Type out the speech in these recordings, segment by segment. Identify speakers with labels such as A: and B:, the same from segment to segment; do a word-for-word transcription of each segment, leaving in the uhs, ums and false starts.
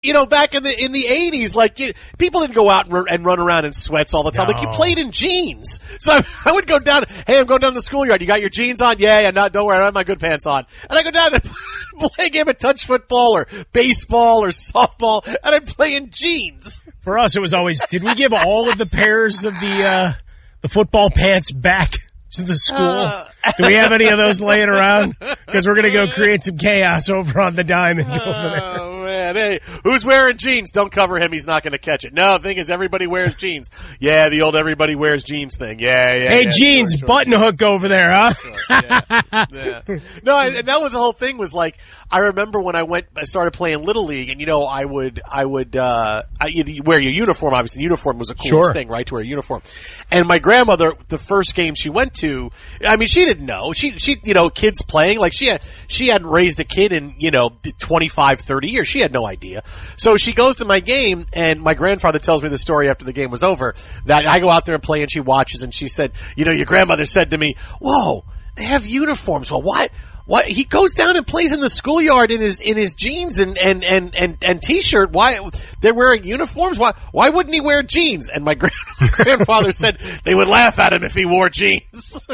A: you know, back in the in the eighties, like you, people didn't go out and run, and run around in sweats all the time.
B: No.
A: Like you played in jeans. So I, I would go down. Hey, I'm going down to the schoolyard. You got your jeans on? Yeah, yeah. Not. Don't worry. I have my good pants on. And I go down and play a game of touch football or baseball or softball, and I'd play in jeans.
B: For us, it was always, did we give all of the pairs of the uh, the football pants back to the school? Uh, Do we have any of those laying around? Because we're going to go create some chaos over on the diamond over there.
A: Oh, man. Hey, who's wearing jeans? Don't cover him. He's not going to catch it. No, the thing is, everybody wears jeans. Yeah, the old everybody wears jeans thing. Yeah, yeah.
B: Hey,
A: yeah,
B: jeans,
A: sure, sure,
B: button
A: sure.
B: hook over there, huh?
A: Sure, yeah, yeah. No, and that was the whole thing was like, I remember when I went, I started playing Little League, and you know, I would, I would, uh, I, you wear your uniform, obviously. Uniform was the coolest
B: Sure.
A: thing, right, to wear a uniform. And my grandmother, the first game she went to, I mean, she didn't know. She, she, you know, kids playing, like she had, she hadn't raised a kid in, you know, twenty-five, thirty years. She had no idea. So she goes to my game, and my grandfather tells me the story after the game was over, that I go out there and play, and she watches, and she said, you know, your grandmother said to me, whoa, they have uniforms. Well, why? Why he goes down and plays in the schoolyard in his in his jeans and and and and, and t-shirt? Why they're wearing uniforms? Why why wouldn't he wear jeans? And my grand, grandfather said they would laugh at him if he wore jeans.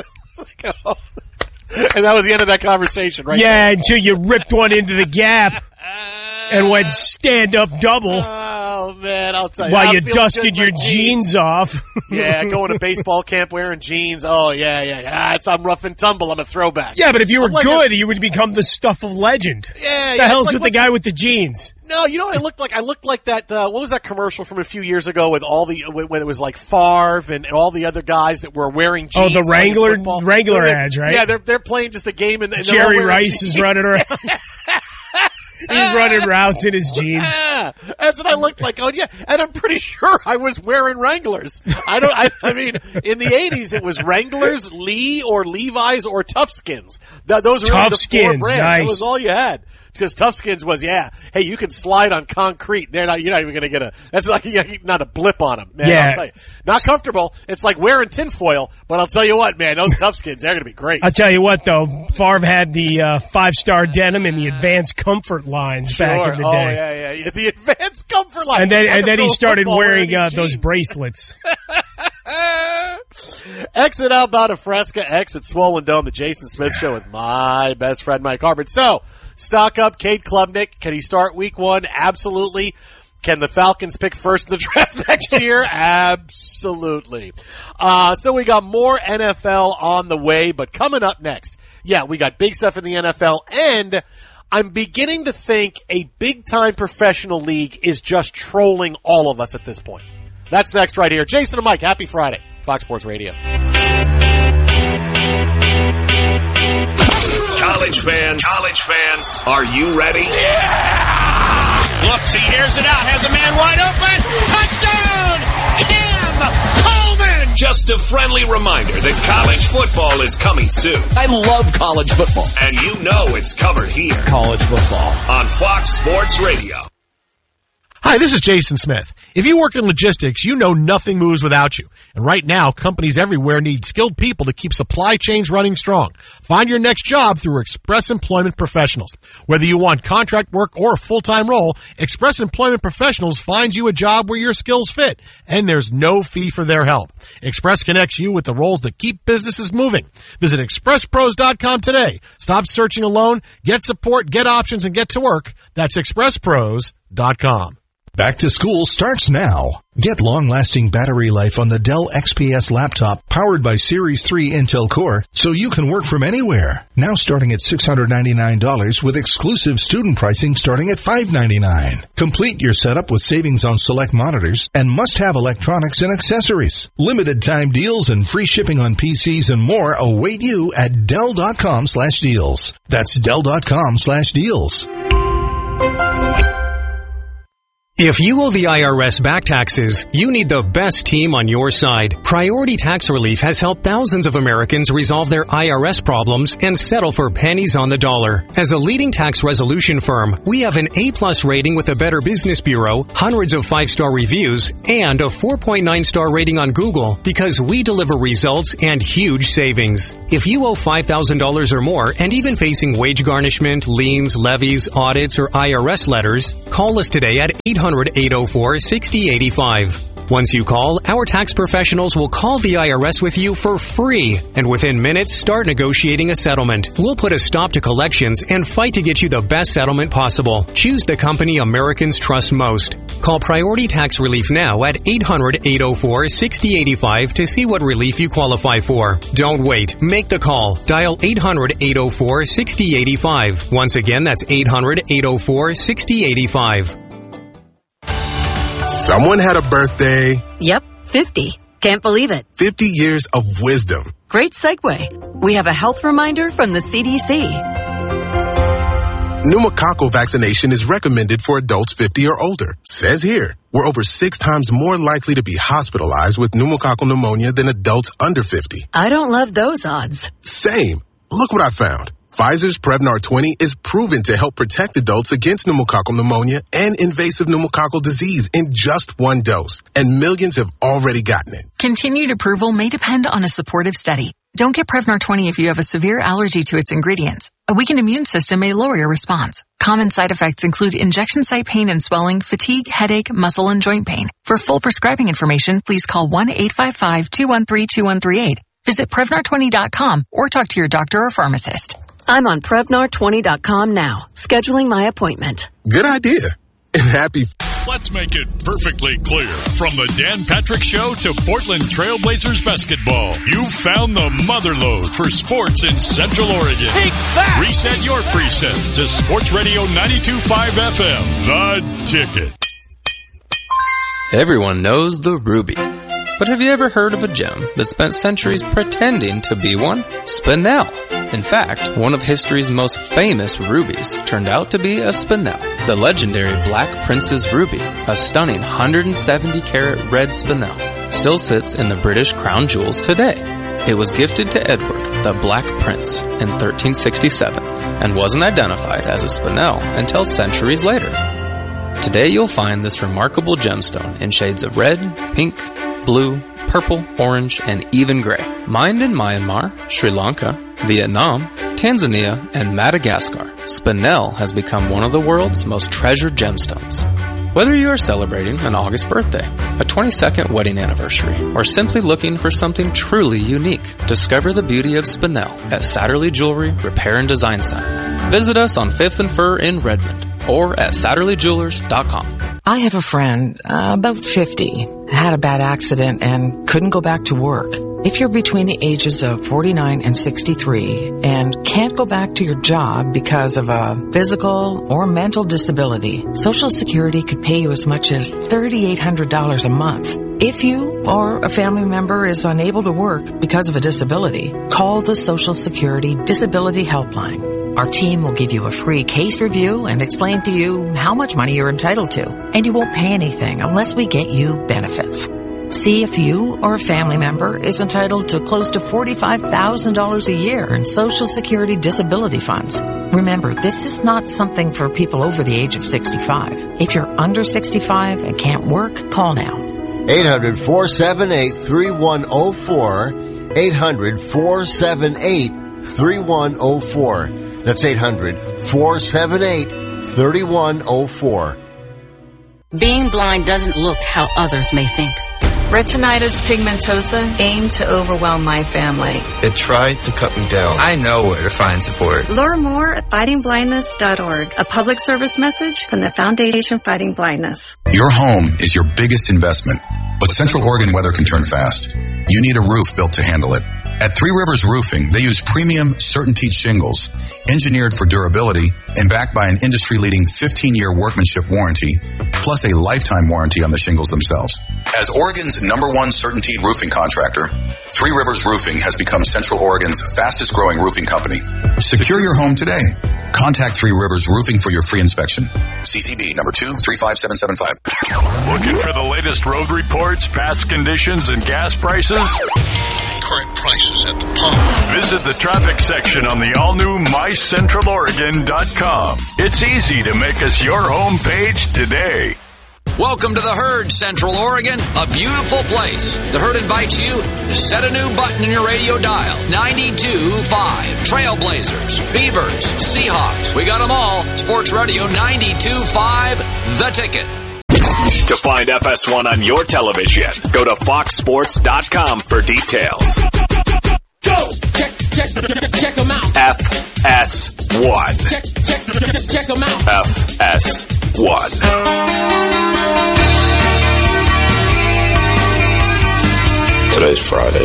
A: And that was the end of that conversation, right?
B: Yeah,
A: there.
B: until you ripped one into the gap and went stand up double.
A: Oh man, I'll tell you.
B: While
A: I'm
B: you
A: feeling
B: dusted
A: good
B: your
A: in my
B: jeans off.
A: Yeah, going to baseball camp wearing jeans. Oh yeah, yeah, yeah. Ah, it's I'm rough and tumble. I'm a throwback.
B: Yeah, but if you were
A: like
B: good,
A: a,
B: you would become the stuff of legend.
A: Yeah,
B: the
A: yeah.
B: hell's
A: like,
B: with the guy with the jeans?
A: No, you know what I looked like? I looked like that, uh, what was that commercial from a few years ago with all the, when it was like Favre and, and all the other guys that were wearing jeans.
B: Oh, the Wrangler, Wrangler
A: they're,
B: ads, right?
A: Yeah, they're, they're playing just a game and, and
B: Jerry Rice is running around. He's running routes in his jeans.
A: Yeah, that's what I looked like. Oh yeah, and I'm pretty sure I was wearing Wranglers. I don't. I, I mean, in the eighties, it was Wranglers, Lee, or Levi's, or Toughskins. Th- those were
B: Tough
A: really the
B: Skins,
A: four brands.
B: nice.
A: That was all you had. Because Toughskins was, yeah, hey, you can slide on concrete. They're not. You're not even going to get a. That's like not a blip on them, man.
B: Yeah.
A: I'll tell you. Not comfortable. It's like wearing tinfoil. But I'll tell you what, man, those Toughskins, they're going to be great.
B: I'll tell you what, though, Favre had the uh, five-star denim and the advanced comfort lines
A: Sure.
B: back in the
A: oh,
B: day.
A: yeah, yeah, yeah. The advanced comfort line.
B: And then,
A: I
B: and then he
A: throw a
B: started
A: football
B: wearing uh,
A: these
B: those
A: jeans.
B: bracelets.
A: Exit Outbound of Fresca, exit Swollen Dome, the Jason Smith Show with my best friend Mike Harbert. So, stock up, Cade Klubnik. Can he start week one? Absolutely. Can the Falcons pick first in the draft next year? Absolutely. Uh, so we got more N F L on the way, but coming up next, yeah, we got big stuff in the N F L, and I'm beginning to think a big-time professional league is just trolling all of us at this point. That's next right here. Jason and Mike, happy Friday. Fox Sports Radio.
C: College fans, college fans, are you ready?
D: Yeah! Looks, he hears it out, has a man wide open. Touchdown! Cam Coleman!
C: Just a friendly reminder that college football is coming soon.
E: I love college football.
C: And you know it's covered here.
E: College football.
C: On Fox Sports Radio.
A: Hi, this is Jason Smith. If you work in logistics, you know nothing moves without you. And right now, companies everywhere need skilled people to keep supply chains running strong. Find your next job through Express Employment Professionals. Whether you want contract work or a full-time role, Express Employment Professionals finds you a job where your skills fit, and there's no fee for their help. Express connects you with the roles that keep businesses moving. Visit express pros dot com today. Stop searching alone, get support, get options, and get to work. That's express pros dot com.
F: Back to school starts now. Get long-lasting battery life on the Dell X P S laptop powered by Series three Intel Core so you can work from anywhere. Now starting at six hundred ninety-nine dollars with exclusive student pricing starting at five hundred ninety-nine dollars. Complete your setup with savings on select monitors and must-have electronics and accessories. Limited time deals and free shipping on P Cs and more await you at Dell dot com slash deals. That's Dell dot com slash deals.
G: If you owe the I R S back taxes, you need the best team on your side. Priority Tax Relief has helped thousands of Americans resolve their I R S problems and settle for pennies on the dollar. As a leading tax resolution firm, we have an A-plus rating with the Better Business Bureau, hundreds of five-star reviews, and a four point nine star rating on Google because we deliver results and huge savings. If you owe five thousand dollars or more and even facing wage garnishment, liens, levies, audits, or I R S letters, call us today at eight hundred, eight oh four, six oh eight five. Once you call, our tax professionals will call the I R S with you for free, and within minutes start negotiating a settlement. We'll put a stop to collections and fight to get you the best settlement possible. Choose the company Americans trust most. Call Priority Tax Relief now at eight hundred, eight oh four, six oh eight five to see what relief you qualify for. Don't wait. Make the call. Dial eight hundred, eight oh four, six oh eight five. Once again, that's eight hundred, eight oh four, six oh eight five.
H: Someone had a birthday.
I: Yep, fifty. Can't believe it.
H: fifty years of wisdom.
I: Great segue. We have a health reminder from the C D C.
H: Pneumococcal vaccination is recommended for adults fifty or older. Says here, we're over six times more likely to be hospitalized with pneumococcal pneumonia than adults under fifty.
I: I don't love those odds.
H: Same. Look what I found. Pfizer's Prevnar twenty is proven to help protect adults against pneumococcal pneumonia and invasive pneumococcal disease in just one dose, and millions have already gotten it.
J: Continued approval may depend on a supportive study. Don't get Prevnar twenty if you have a severe allergy to its ingredients. A weakened immune system may lower your response. Common side effects include injection site pain and swelling, fatigue, headache, muscle, and joint pain. For full prescribing information, please call one eight five five, two one three, two one three eight. Visit Prevnar twenty dot com or talk to your doctor or pharmacist.
I: I'm on Prevnar twenty dot com now, scheduling my appointment.
H: Good idea. And happy...
D: Let's make it perfectly clear. From the Dan Patrick Show to Portland Trailblazers basketball, you found the motherlode for sports in Central Oregon.
A: Take that!
D: Reset your preset to Sports Radio ninety-two point five F M, The Ticket.
K: Everyone knows the ruby. But have you ever heard of a gem that spent centuries pretending to be one? Spinel. In fact, one of history's most famous rubies turned out to be a spinel. The legendary Black Prince's Ruby, a stunning one hundred seventy carat red spinel, still sits in the British crown jewels today. It was gifted to Edward, the Black Prince, in thirteen sixty-seven and wasn't identified as a spinel until centuries later. Today you'll find this remarkable gemstone in shades of red, pink, blue, purple, orange, and even gray. Mined in Myanmar, Sri Lanka, Vietnam, Tanzania, and Madagascar, spinel has become one of the world's most treasured gemstones. Whether you are celebrating an August birthday, a twenty-second wedding anniversary, or simply looking for something truly unique, discover the beauty of spinel at Satterley Jewelry Repair and Design Center. Visit us on fifth and Fur in Redmond or at satterley jewelers dot com.
L: I have a friend, uh, about fifty, had a bad accident and couldn't go back to work. If you're between the ages of forty-nine and sixty-three and can't go back to your job because of a physical or mental disability, Social Security could pay you as much as three thousand eight hundred dollars a month. If you or a family member is unable to work because of a disability, call the Social Security Disability Helpline. Our team will give you a free case review and explain to you how much money you're entitled to. And you won't pay anything unless we get you benefits. See if you or a family member is entitled to close to forty-five thousand dollars a year in Social Security disability funds. Remember, this is not something for people over the age of sixty-five. If you're under sixty-five and can't work, call now.
M: eight hundred, four seven eight, three one zero four. eight hundred, four seven eight, three one zero four. That's eight hundred, four seven eight, three one zero four.
N: Being blind doesn't look how others may think. Retinitis pigmentosa aimed to overwhelm my family.
O: It tried to cut me down. I know where to find support.
P: Learn more at fighting blindness dot org. A public service message from the Foundation Fighting Blindness.
Q: Your home is your biggest investment, but Central Oregon weather can turn fast. You need a roof built to handle it. At Three Rivers Roofing, they use premium CertainTeed shingles, engineered for durability and backed by an industry-leading fifteen-year workmanship warranty, plus a lifetime warranty on the shingles themselves. As Oregon's number one CertainTeed roofing contractor, Three Rivers Roofing has become Central Oregon's fastest-growing roofing company. Secure your home today Contact Three Rivers Roofing for your free inspection. C C B number two three five seven seven five.
D: Looking for the latest road reports, past conditions, and gas prices?
F: Current prices at the pump.
D: Visit the traffic section on the all-new my central oregon dot com. It's easy to make us your home page today.
E: Welcome to the Herd, Central Oregon, a beautiful place. The Herd invites you to set a new button in your radio dial. ninety-two point five. Trailblazers, Beavers, Seahawks. We got them all. Sports Radio ninety-two point five, The Ticket.
C: To find F S one on your television, go to fox sports dot com for details.
R: Go! Check, check, check them out.
C: F S one.
R: Check, check, check them out.
C: F S one.
S: Today's Friday.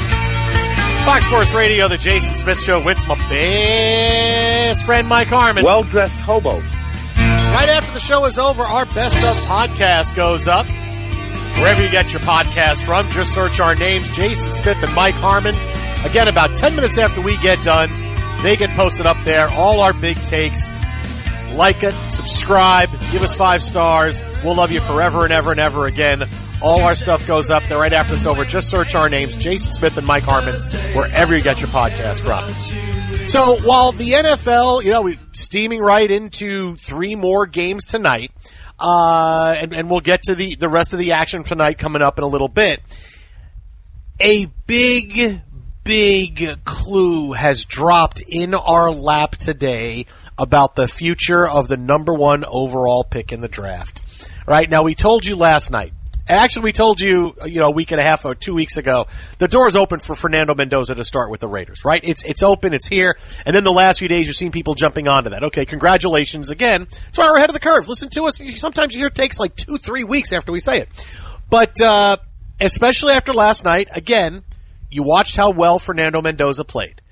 A: Fox Sports Radio, the Jason Smith Show with my best friend Mike Harmon.
T: Well-dressed hobos.
A: Right after the show is over, our Best of podcast goes up. Wherever you get your podcast from, just search our names, Jason Smith and Mike Harmon. Again, about ten minutes after we get done, they get posted up there. All our big takes. Like it, subscribe, give us five stars. We'll love you forever and ever and ever again. All our stuff goes up there right after it's over. Just search our names, Jason Smith and Mike Harmon, wherever you get your podcast from. So while the N F L, you know, we're steaming right into three more games tonight, uh, and, and we'll get to the, the rest of the action tonight coming up in a little bit. A big, big clue has dropped in our lap today about the future of the number one overall pick in the draft. Right now, we told you last night. Actually, we told you, you know, a week and a half or two weeks ago, the door is open for Fernando Mendoza to start with the Raiders, right? It's it's open, it's here, and then the last few days you've seen people jumping onto that. Okay, congratulations again. That's why we're ahead of the curve. Listen to us. Sometimes you hear it takes like two, three weeks after we say it. But uh especially after last night, again, you watched how well Fernando Mendoza played.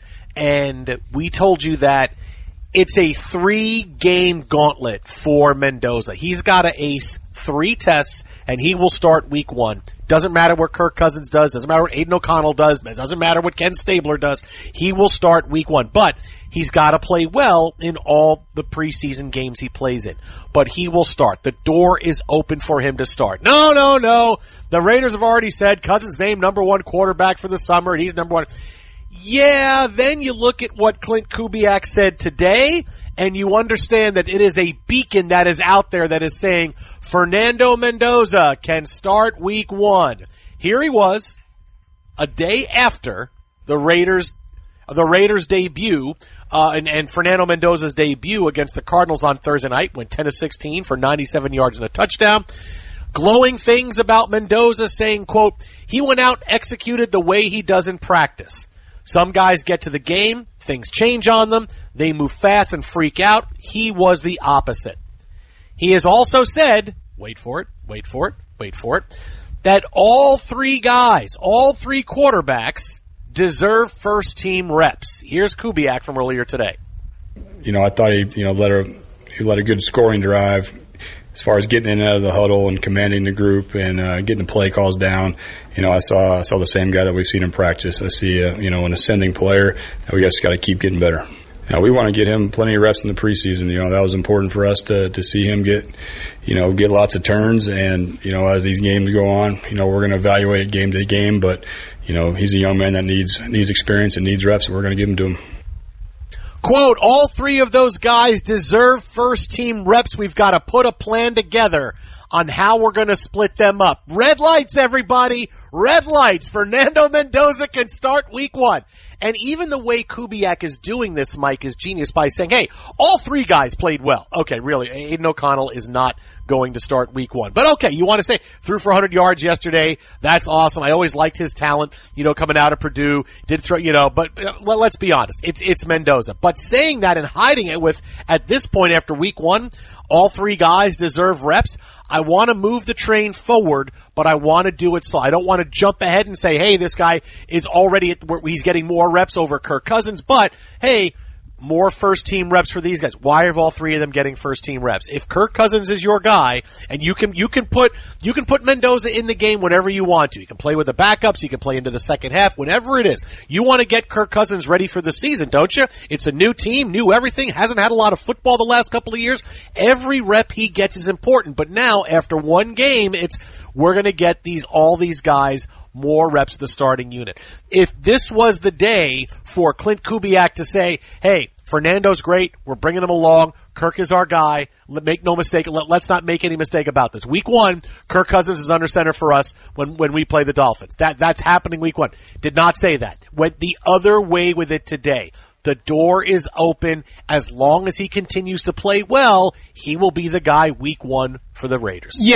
A: And we told you that it's a three-game gauntlet for Mendoza. He's got to ace three tests, and he will start week one. Doesn't matter what Kirk Cousins does. Doesn't matter what Aiden O'Connell does. It doesn't matter what Ken Stabler does. He will start week one. But he's got to play well in all the preseason games he plays in. But he will start. The door is open for him to start. No, no, no. The Raiders have already said Cousins named number one quarterback for the summer, and he's number one. Yeah, then you look at what Clint Kubiak said today, and you understand that it is a beacon that is out there that is saying Fernando Mendoza can start week one. Here he was, a day after the Raiders, the Raiders debut, uh, and, and Fernando Mendoza's debut against the Cardinals on Thursday night, went ten of sixteen for ninety-seven yards and a touchdown. Glowing things about Mendoza, saying, quote, he went out, executed the way he does in practice. Some guys get to the game, things change on them, they move fast and freak out. He was the opposite. He has also said, wait for it, wait for it, wait for it, that all three guys, all three quarterbacks deserve first team reps. Here's Kubiak from earlier today.
U: You know, I thought he, you know, led a, he led a good scoring drive as far as getting in and out of the huddle and commanding the group and uh, getting the play calls down. You know, I saw I saw the same guy that we've seen in practice. I see, uh, you know, an ascending player. We just got to keep getting better. Now, we want to get him plenty of reps in the preseason. You know, that was important for us to to see him get, you know, get lots of turns. And, you know, as these games go on, you know, we're going to evaluate it game to game. But, you know, he's a young man that needs needs experience and needs reps, and we're going to give them to him.
A: Quote, all three of those guys deserve first team reps. We've got to put a plan together on how we're going to split them up. Red lights, everybody. Red lights. Fernando Mendoza can start week one. And even the way Kubiak is doing this, Mike, is genius by saying, hey, all three guys played well. Okay, really, Aiden O'Connell is not going to start week one. But okay, you want to say, threw for one hundred yards yesterday. That's awesome. I always liked his talent, you know, coming out of Purdue. Did throw, you know, but uh, let's be honest. It's, it's Mendoza. But saying that and hiding it with, at this point after week one, all three guys deserve reps. I want to move the train forward, but I want to do it slow. I don't want to jump ahead and say, hey, this guy is already at where he's getting more reps over Kirk Cousins. But, hey, more first team reps for these guys. Why are all three of them getting first team reps? If Kirk Cousins is your guy, and you can you can put you can put Mendoza in the game whenever you want to. You can play with the backups. You can play into the second half. Whenever it is, you want to get Kirk Cousins ready for the season, don't you? It's a new team, new everything. Hasn't had a lot of football the last couple of years. Every rep he gets is important. But now, after one game, it's we're going to get these all these guys more reps of the starting unit. If this was the day for Clint Kubiak to say, hey, Fernando's great, we're bringing him along, Kirk is our guy, make no mistake, let, let's not make any mistake about this. Week one, Kirk Cousins is under center for us when, when we play the Dolphins. That, that's happening week one. Did not say that. Went the other way with it today. The door is open. As long as he continues to play well, he will be the guy week one for the Raiders.
B: Yeah.